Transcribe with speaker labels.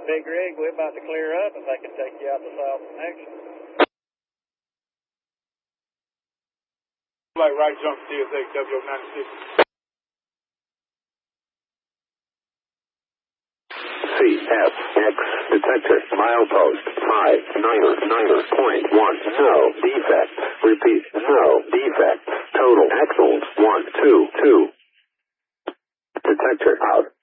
Speaker 1: Big Rig, we're about to clear up if I can take you out to south connection.
Speaker 2: Like right jump TSA W96.
Speaker 3: CFX detector milepost 599.1 no defect. Repeat, no defect. Total axles 122. Detector out.